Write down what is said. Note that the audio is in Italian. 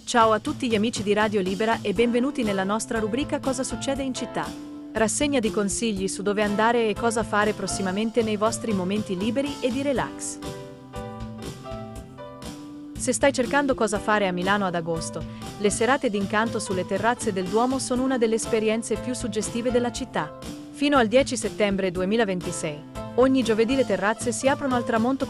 Ciao a tutti gli amici di Radio Libera e benvenuti nella nostra rubrica Cosa succede in città. Rassegna di consigli su dove andare e cosa fare prossimamente nei vostri momenti liberi e di relax. Se stai cercando cosa fare a Milano ad agosto, le serate d'incanto sulle terrazze del Duomo sono una delle esperienze più suggestive della città. Fino al 10 settembre 2026, ogni giovedì le terrazze si aprono al tramonto